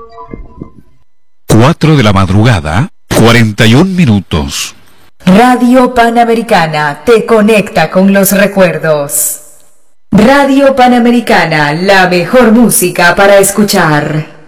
4 de la madrugada, 41 minutos. Radio Panamericana te conecta con los recuerdos. Radio Panamericana, la mejor música para escuchar.